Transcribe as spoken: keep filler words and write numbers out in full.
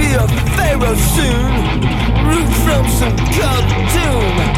be a pharaoh soon. Root from some cartoon.